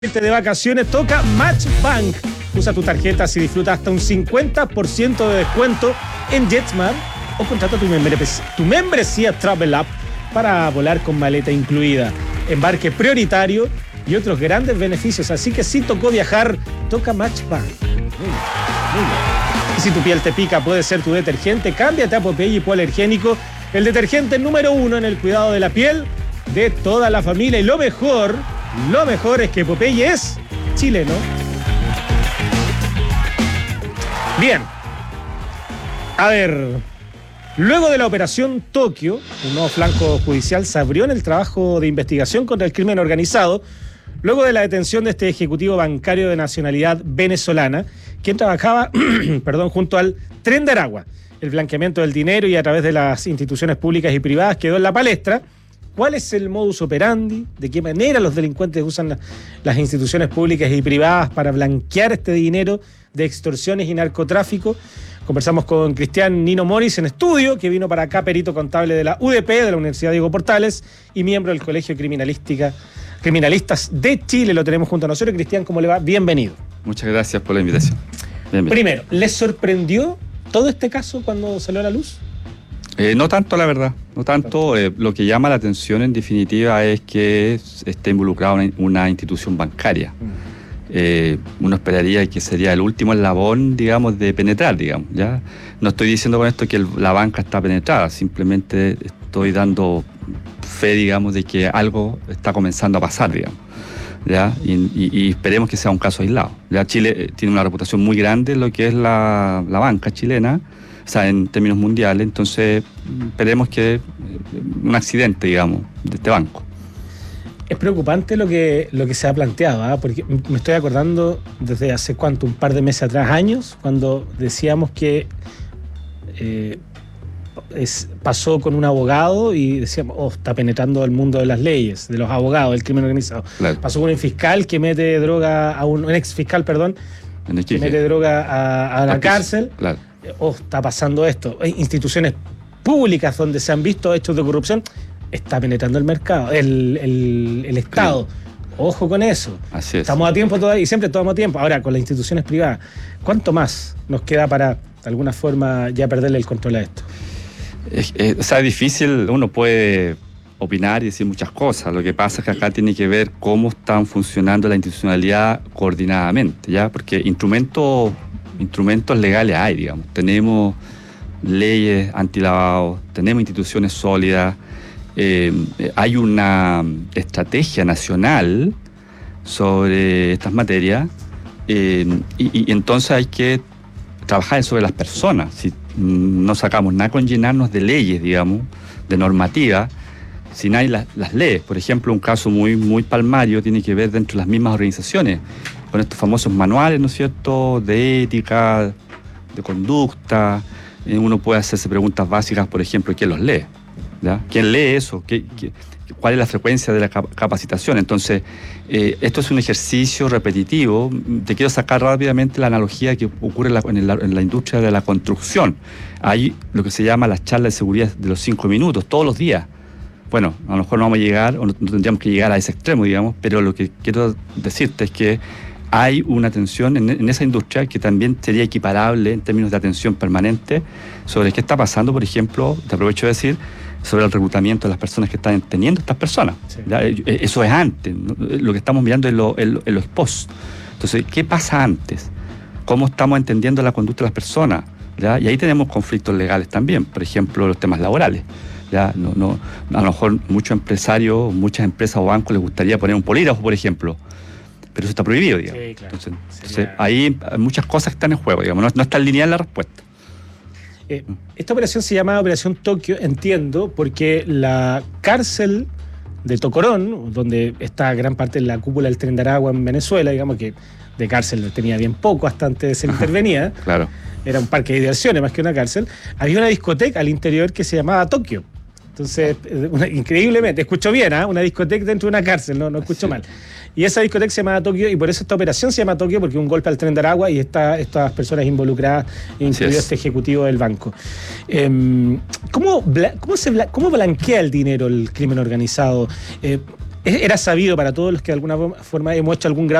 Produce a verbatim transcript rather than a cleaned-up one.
De vacaciones toca MatchBank. Usa tu tarjeta y disfruta hasta un cincuenta por ciento de descuento en JetSmart o contrata tu membresía, tu membresía Travel App para volar con maleta incluida, embarque prioritario y otros grandes beneficios. Así que si tocó viajar, toca MatchBank. Muy bien, muy bien. Y si tu piel te pica, puede ser tu detergente. Cámbiate a Popeye Hipoalergénico, el detergente número uno en el cuidado de la piel de toda la familia. Y lo mejor... Lo mejor es que Popeye es chileno. Bien. A ver. Luego de la operación Tokio, un nuevo flanco judicial se abrió en el trabajo de investigación contra el crimen organizado, luego de la detención de este ejecutivo bancario de nacionalidad venezolana, quien trabajaba perdón, junto al Tren de Aragua. El blanqueamiento del dinero y a través de las instituciones públicas y privadas quedó en la palestra. ¿Cuál es el modus operandi? ¿De qué manera los delincuentes usan la, las instituciones públicas y privadas para blanquear este dinero de extorsiones y narcotráfico? Conversamos con Cristian Nino Moris en estudio, que vino para acá, perito contable de la U D P, de la Universidad Diego Portales, y miembro del Colegio Criminalística, Criminalistas de Chile. Lo tenemos junto a nosotros. Cristian, ¿cómo le va? Bienvenido. Muchas gracias por la invitación. Bienvenido. Primero, ¿les sorprendió todo este caso cuando salió a la luz? Eh, no tanto, la verdad, no tanto. Eh, lo que llama la atención, en definitiva, es que esté involucrada una, una institución bancaria. Eh, uno esperaría que sería el último eslabón, digamos, de penetrar, digamos, ¿ya? No estoy diciendo con esto que el, la banca está penetrada, simplemente estoy dando fe, digamos, de que algo está comenzando a pasar, digamos, ¿ya? Y, y, y esperemos que sea un caso aislado. Ya Chile tiene una reputación muy grande en lo que es la, la banca chilena, o sea, en términos mundiales, entonces esperemos que un accidente, digamos, de este banco. Es preocupante lo que, lo que se ha planteado, ¿eh? Porque me estoy acordando desde hace cuánto, un par de meses atrás, años, cuando decíamos que eh, es, pasó con un abogado y decíamos, oh, está penetrando el mundo de las leyes, de los abogados, del crimen organizado. Claro. Pasó con un fiscal que mete droga, a un, un ex fiscal, perdón, que mete droga a, a la cárcel. Claro. Oh, está pasando esto. Hay instituciones públicas donde se han visto hechos de corrupción, está penetrando el mercado, el, el, el Estado. Ojo con eso. Así es. Estamos a tiempo todavía y siempre estamos a tiempo. Ahora, con las instituciones privadas, ¿cuánto más nos queda para, de alguna forma, ya perderle el control a esto? Es, es, o sea, es difícil, uno puede opinar y decir muchas cosas. Lo que pasa es que acá tiene que ver cómo están funcionando la institucionalidad coordinadamente, ¿ya? Porque instrumentos... instrumentos legales hay, digamos. Tenemos leyes antilavado, tenemos instituciones sólidas, eh, hay una estrategia nacional sobre estas materias, eh, y, y entonces hay que trabajar sobre las personas. Si no sacamos nada con llenarnos de leyes, digamos, de normativa, si no hay las, las leyes. Por ejemplo, un caso muy, muy palmario tiene que ver dentro de las mismas organizaciones, con estos famosos manuales, ¿no es cierto?, de ética, de conducta. Eh, uno puede hacerse preguntas básicas, por ejemplo, ¿quién los lee? ¿Ya? ¿Quién lee eso? ¿Qué, qué, ¿Cuál es la frecuencia de la capacitación? Entonces, eh, esto es un ejercicio repetitivo. Te quiero sacar rápidamente la analogía que ocurre en la, en la, en la industria de la construcción. Hay lo que se llama las charlas de seguridad de los cinco minutos, todos los días. Bueno, a lo mejor no vamos a llegar, o no tendríamos que llegar a ese extremo, digamos, pero lo que quiero decirte es que hay una atención en, en esa industria que también sería equiparable en términos de atención permanente sobre qué está pasando, por ejemplo, te aprovecho de decir, sobre el reclutamiento de las personas que están teniendo estas personas. Sí. Eso es antes, ¿no? Lo que estamos mirando es lo, en, en los post. Entonces, ¿qué pasa antes? ¿Cómo estamos entendiendo la conducta de las personas? ¿Ya? Y ahí tenemos conflictos legales también, por ejemplo, los temas laborales. Ya, no, no, a lo mejor muchos empresarios, muchas empresas o bancos les gustaría poner un polígrafo, por ejemplo, pero eso está prohibido, digamos. Sí, claro. Entonces, entonces ahí hay muchas cosas que están en juego, digamos, no, no está lineal la respuesta. Eh, esta operación se llama Operación Tokio, entiendo, porque la cárcel de Tocorón, donde está gran parte de la cúpula del Tren de Aragua en Venezuela, digamos que de cárcel tenía bien poco hasta antes de ser intervenida. Claro. Era un parque de diversiones más que una cárcel. Había una discoteca al interior que se llamaba Tokio. Entonces, una, increíblemente, escucho bien, ¿eh? Una discoteca dentro de una cárcel, no, no escucho mal. Y esa discoteca se llama Tokio, y por eso esta operación se llama Tokio, porque un golpe al Tren de Aragua y está, estas personas involucradas, incluido este ejecutivo del banco. Eh, ¿cómo, cómo, se, ¿Cómo blanquea el dinero el crimen organizado? Eh, era sabido para todos los que de alguna forma hemos hecho algún grado